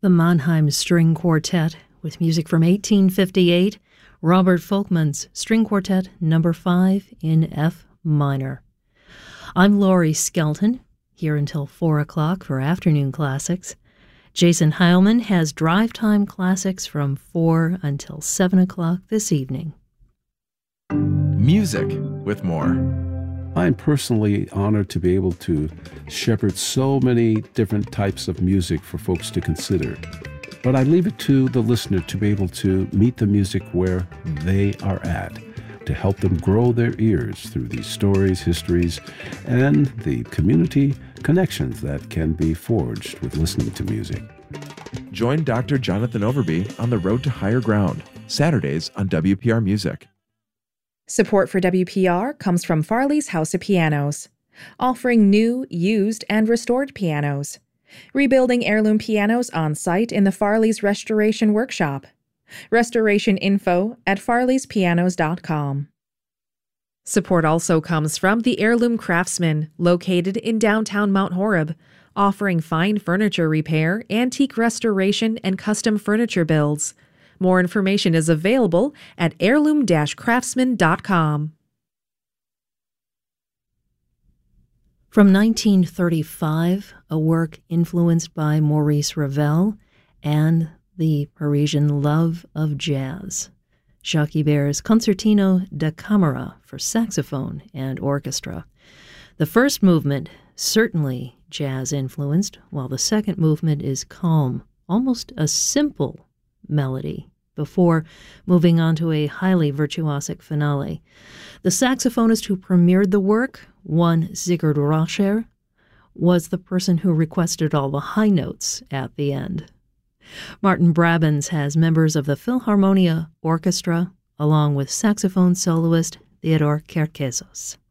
The Mannheim String Quartet, with music from 1858, Robert Folkman's String Quartet No. 5 in F minor. I'm Laurie Skelton, here until 4 o'clock for Afternoon Classics. Jason Heilman has Drive Time Classics from 4 until 7 o'clock this evening. Music with more. I'm personally honored to be able to shepherd so many different types of music for folks to consider. But I leave it to the listener to be able to meet the music where they are at, to help them grow their ears through these stories, histories, and the community connections that can be forged with listening to music. Join Dr. Jonathan Overby on the Road to Higher Ground, Saturdays on WPR Music. Support for WPR comes from Farley's House of Pianos, offering new, used, and restored pianos. Rebuilding heirloom pianos on site in the Farley's Restoration Workshop. Restoration info at farleyspianos.com. Support also comes from the Heirloom Craftsman, located in downtown Mount Horeb, offering fine furniture repair, antique restoration, and custom furniture builds. More information is available at heirloom-craftsman.com. From 1935, a work influenced by Maurice Ravel and the Parisian love of jazz. Jacques Ibert's Concertino da Camera for saxophone and orchestra. The first movement, certainly jazz-influenced, while the second movement is calm, almost a simple melody, before moving on to a highly virtuosic finale. The saxophonist who premiered the work, one Sigurd Rascher, was the person who requested all the high notes at the end. Martin Brabants has members of the Philharmonia Orchestra, along with saxophone soloist Theodore Kerkezos.